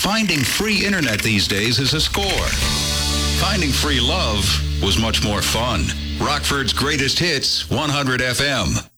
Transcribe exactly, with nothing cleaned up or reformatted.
finding free internet these days is a score. Finding free love was much more fun. Rockford's greatest hits, one hundred F M.